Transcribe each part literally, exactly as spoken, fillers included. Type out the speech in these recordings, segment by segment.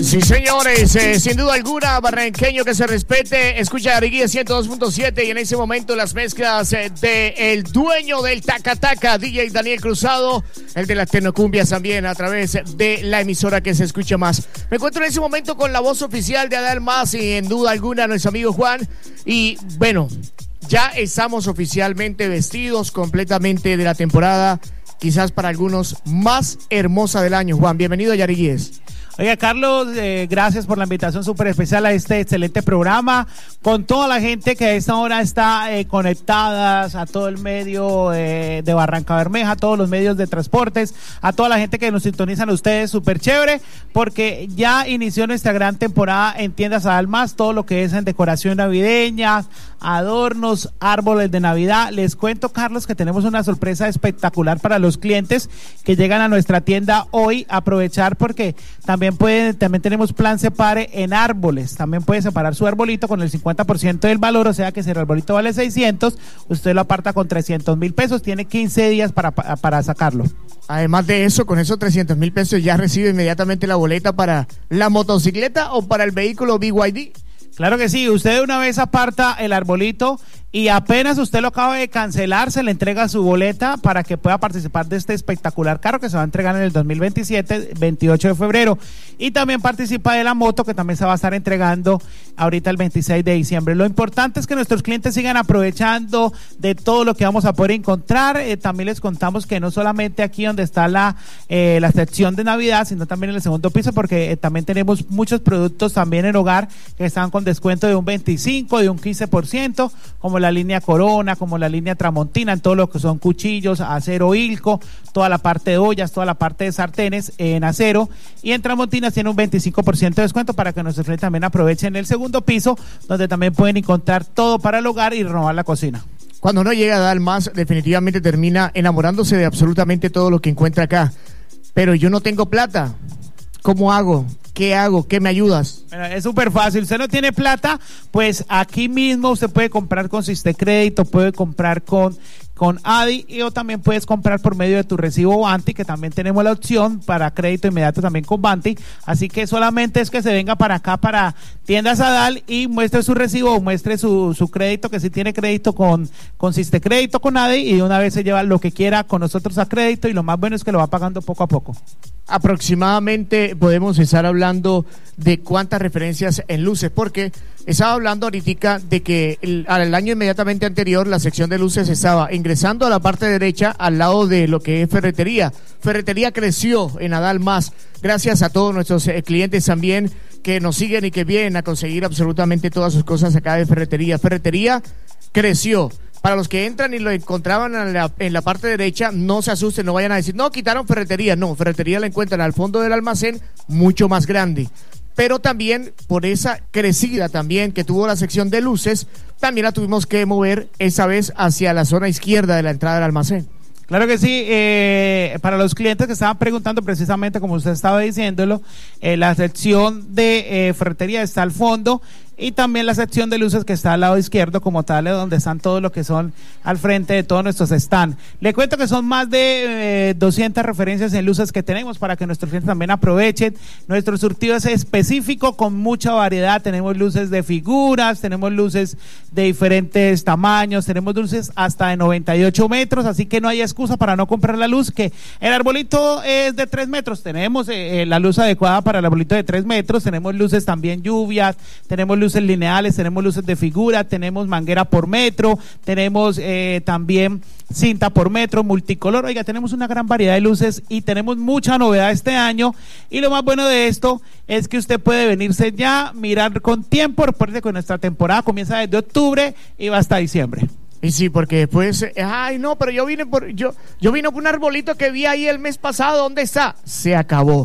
Sí, señores, eh, sin duda alguna, barranqueño que se respete, escucha Ariguía ciento dos punto siete y en ese momento las mezclas eh, de el dueño del Taca Taca, D J Daniel Cruzado, el de las tecnocumbias también a través de la emisora que se escucha más. Me encuentro en ese momento con la voz oficial de Adal Más y en duda alguna nuestro amigo Juan y bueno, ya estamos oficialmente vestidos completamente de la temporada, quizás para algunos más hermosa del año. Juan, bienvenido a Yariguíes. Oiga, Carlos, eh, gracias por la invitación súper especial a este excelente programa, con toda la gente que a esta hora está eh, conectadas, a todo el medio eh, de Barranca Bermeja, a todos los medios de transportes, a toda la gente que nos sintonizan ustedes, súper chévere, porque ya inició nuestra gran temporada en Tiendas Adal Más, todo lo que es en decoración navideña, adornos, árboles de Navidad. Les cuento, Carlos, que tenemos una sorpresa espectacular para los clientes que llegan a nuestra tienda hoy, aprovechar porque también También pueden, también tenemos plan separe en árboles. También puede separar su arbolito con el cincuenta por ciento del valor, o sea que si el arbolito vale seiscientos, usted lo aparta con trescientos mil pesos, tiene quince días para, para sacarlo. Además de eso, con esos trescientos mil pesos ya recibe inmediatamente la boleta para la motocicleta o para el vehículo B Y D. Claro que sí, usted de una vez aparta el arbolito y apenas usted lo acaba de cancelar, se le entrega su boleta para que pueda participar de este espectacular carro que se va a entregar en el dos mil veintisiete, veintiocho de febrero. Y también participa de la moto que también se va a estar entregando ahorita el veintiséis de diciembre. Lo importante es que nuestros clientes sigan aprovechando de todo lo que vamos a poder encontrar. Eh, también les contamos que no solamente aquí donde está la, eh, la sección de Navidad, sino también en el segundo piso, porque eh, también tenemos muchos productos también en hogar que están con descuento de un veinticinco, de un quince por ciento, como la línea Corona, como la línea Tramontina, en todo lo que son cuchillos, acero Ilco, toda la parte de ollas, toda la parte de sartenes en acero, y en Tramontina tiene un veinticinco por ciento de descuento para que nuestros clientes también aprovechen el segundo piso, donde también pueden encontrar todo para el hogar y renovar la cocina. Cuando uno llega a Adal Más, definitivamente termina enamorándose de absolutamente todo lo que encuentra acá. Pero yo no tengo plata. ¿Cómo hago? ¿Qué hago? ¿Qué me ayudas? Bueno, es súper fácil. Usted no tiene plata, pues aquí mismo usted puede comprar con Sistecrédito, puede comprar con con Adi, y o también puedes comprar por medio de tu recibo Banti, que también tenemos la opción para crédito inmediato también con Banti. Así que solamente es que se venga para acá, para Tiendas Adal, y muestre su recibo o muestre su, su crédito, que si tiene crédito con, con Sistecrédito, con Adi, y de una vez se lleva lo que quiera con nosotros a crédito, y lo más bueno es que lo va pagando poco a poco. Aproximadamente podemos estar hablando de cuántas referencias en luces, porque estaba hablando ahorita de que el, al año inmediatamente anterior la sección de luces estaba ingresando a la parte derecha al lado de lo que es ferretería. Ferretería creció en Adal Más, gracias a todos nuestros eh, clientes también que nos siguen y que vienen a conseguir absolutamente todas sus cosas acá de ferretería. Ferretería creció. Para los que entran y lo encontraban en la, en la parte derecha, no se asusten, no vayan a decir, no, quitaron ferretería. No, ferretería la encuentran al fondo del almacén, mucho más grande. Pero también, por esa crecida también que tuvo la sección de luces, también la tuvimos que mover esa vez hacia la zona izquierda de la entrada del almacén. Claro que sí, eh, para los clientes que estaban preguntando precisamente como usted estaba diciéndolo, eh, la sección de eh, ferretería está al fondo, y también la sección de luces que está al lado izquierdo como tal, donde están todos los que son al frente de todos nuestros stands. Le cuento que son más de eh, doscientas referencias en luces que tenemos para que nuestros clientes también aprovechen. Nuestro surtido es específico con mucha variedad. Tenemos luces de figuras, tenemos luces de diferentes tamaños, tenemos luces hasta de noventa y ocho metros, así que no hay excusa para no comprar la luz, que el arbolito es de tres metros. Tenemos eh, la luz adecuada para el arbolito de tres metros, tenemos luces también lluvias, tenemos luces lineales, tenemos luces de figura, tenemos manguera por metro, tenemos eh, también cinta por metro, multicolor. Oiga, tenemos una gran variedad de luces y tenemos mucha novedad este año, y lo más bueno de esto es que usted puede venirse ya, mirar con tiempo. Recuerde que nuestra temporada comienza desde octubre y va hasta diciembre. Y sí, porque después, ay no, pero yo vine por, yo, yo vine por un arbolito que vi ahí el mes pasado, ¿dónde está? Se acabó.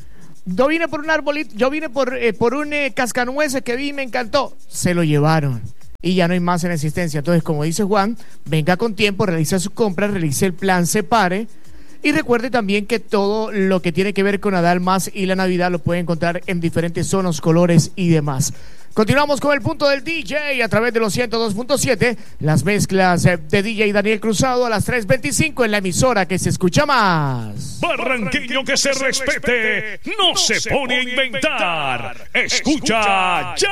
Yo vine por un arbolito, yo vine por, eh, por un eh, cascanueces que vi y me encantó. Se lo llevaron y ya no hay más en existencia. Entonces, como dice Juan, venga con tiempo, realice su compra, realice el plan separe. Y recuerde también que todo lo que tiene que ver con Adal Más y la Navidad lo puede encontrar en diferentes zonas, colores y demás. Continuamos con el punto del D J a través de los ciento dos punto siete. Las mezclas de D J Daniel Cruzado a las tres veinticinco en la emisora que se escucha más. Barranqueño que se respete, no se pone a inventar. Escucha ya.